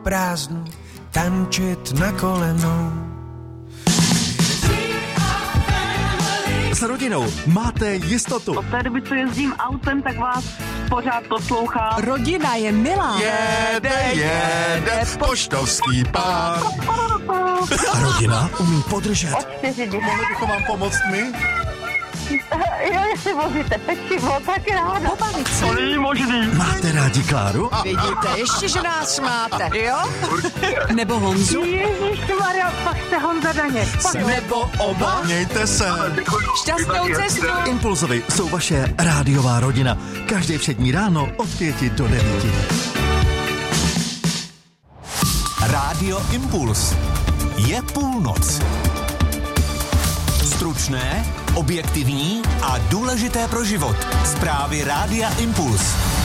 prázdnu, tančit na kolenou. S rodinou máte jistotu. Od té doby, co jezdím autem, tak vás pořád poslouchám. Rodina je milá. Jede poštovský pár. A rodina umí podržet. Od 4 děti. Mohli bychom vám pomoct my? Jo, jestli vozíte pečivo, tak ráda. Pobavit se. To není možný. Máte rádi Kláru? Vidíte, ještě, že nás máte, jo? Nebo Honzu? Ježišmarja, pak jste Honza Daněk. Nebo oba? Mějte se. Šťastnou cestu. Impulzovi jsou vaše rádiová rodina. Každé všední ráno od 5 do 9. Rádio Impuls. Je půlnoc. Stručné, objektivní a důležité pro život. Zprávy Rádia Impuls.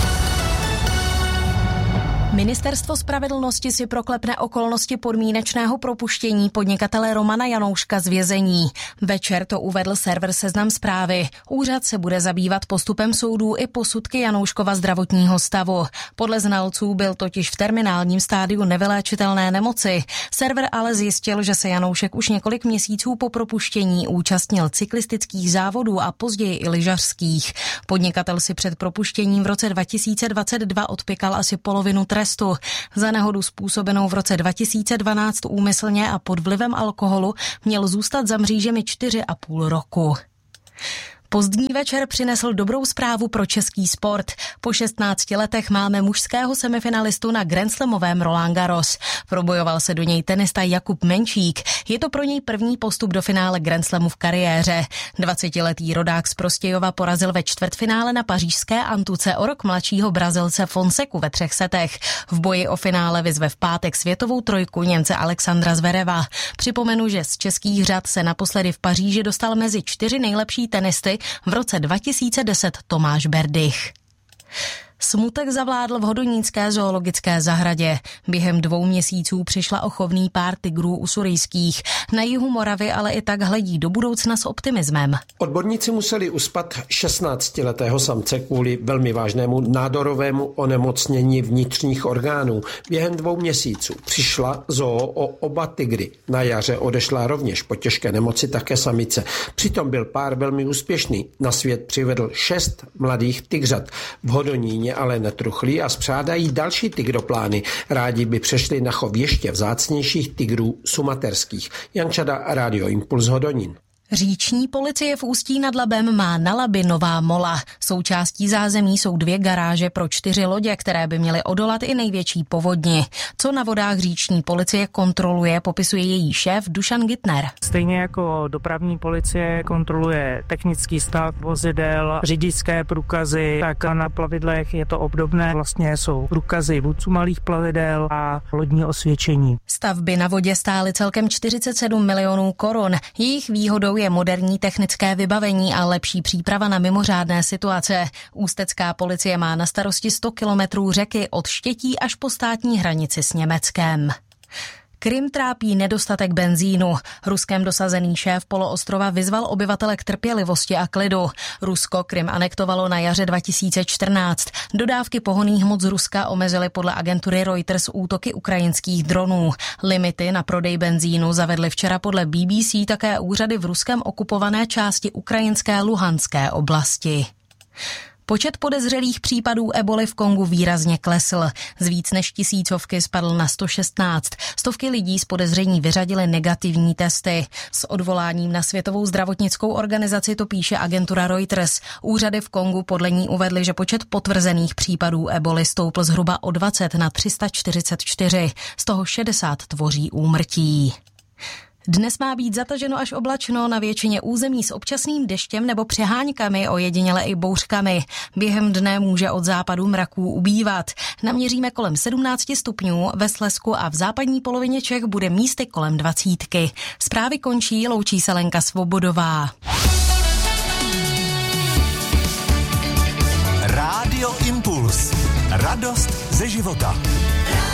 Ministerstvo spravedlnosti si proklepne okolnosti podmínečného propuštění podnikatele Romana Janouška z vězení. Večer to uvedl server Seznam Zprávy. Úřad se bude zabývat postupem soudů i posudky Janouškova zdravotního stavu. Podle znalců byl totiž v terminálním stádiu nevyléčitelné nemoci. Server ale zjistil, že se Janoušek už několik měsíců po propuštění účastnil cyklistických závodů a později i lyžařských. Podnikatel si před propuštěním v roce 2022 odpykal asi polovinu trestu. Za nehodu způsobenou v roce 2012 úmyslně a pod vlivem alkoholu měl zůstat za mřížemi 4,5 roku. Pozdní večer přinesl dobrou zprávu pro český sport. Po 16 letech máme mužského semifinalistu na grandslamovém Roland Garros. Probojoval se do něj tenista Jakub Menčík. Je to pro něj první postup do finále grandslamu v kariéře. 20letý rodák z Prostějova porazil ve čtvrtfinále na pařížské Antuce o rok mladšího Brazilce Fonseku ve 3 setech. V boji o finále vyzve v pátek světovou trojku Němce Alexandra Zvereva. Připomenu, že z českých řad se naposledy v Paříži dostal mezi 4 nejlepší tenisty v roce 2010 Tomáš Berdych. Smutek zavládl v hodonínské zoologické zahradě. Během 2 měsíců přišla o chovný pár tygrů usurijských. Na jihu Moravy ale i tak hledí do budoucna s optimismem. Odborníci museli uspat 16letého samce kvůli velmi vážnému nádorovému onemocnění vnitřních orgánů. Během 2 měsíců přišla zoo o oba tygry. Na jaře odešla rovněž po těžké nemoci také samice. Přitom byl pár velmi úspěšný. Na svět přivedl 6 mladých tygřat. V Hodoníně ale netruchlí a spřádají další tygroplány. Rádi by přešli na chov ještě vzácnějších tygrů sumaterských. Jan Čada, Rádio Impuls Hodonín. Říční policie v Ústí nad Labem má na Labi nová mola. Součástí zázemí jsou 2 garáže pro 4 lodě, které by měly odolat i největší povodni. Co na vodách říční policie kontroluje, popisuje její šéf Dušan Gittner. Stejně jako dopravní policie kontroluje technický stav vozidel, řidičské průkazy, tak na plavidlech je to obdobné. Vlastně jsou průkazy vůdců malých plavidel a lodní osvědčení. Stavby na vodě stály celkem 47 milionů korun. Jejich výhodou je moderní technické vybavení a lepší příprava na mimořádné situace. Ústecká policie má na starosti 100 kilometrů řeky od Štětí až po státní hranici s Německem. Krym trápí nedostatek benzínu. Ruskem dosazený šéf poloostrova vyzval obyvatele k trpělivosti a klidu. Rusko Krym anektovalo na jaře 2014. Dodávky pohonných hmot z Ruska omezily podle agentury Reuters útoky ukrajinských dronů. Limity na prodej benzínu zavedly včera podle BBC také úřady v Ruskem okupované části ukrajinské Luhanské oblasti. Počet podezřelých případů eboly v Kongu výrazně klesl. Z víc než 1000 spadl na 116. Stovky lidí z podezření vyřadily negativní testy. S odvoláním na Světovou zdravotnickou organizaci to píše agentura Reuters. Úřady v Kongu podle ní uvedly, že počet potvrzených případů eboly stoupl zhruba o 20 na 344. Z toho 60 tvoří úmrtí. Dnes má být zataženo až oblačno na většině území s občasným deštěm nebo přeháňkami, ojediněle i bouřkami. Během dne může od západu mraků ubývat. Naměříme kolem 17 stupňů, ve Slezsku a v západní polovině Čech bude místy kolem 20. Zprávy končí, loučí se Lenka Svobodová. Rádio Impuls. Radost ze života.